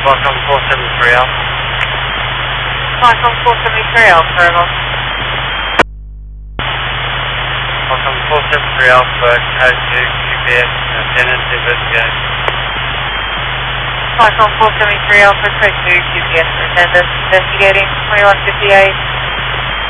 Welcome 473 Alpha. Welcome 473 Alpha, Eagle. Welcome 473 Alpha, code 2, QPS, attendance investigation. Welcome 473 Alpha, code 2, QPS, attendance investigating 2158.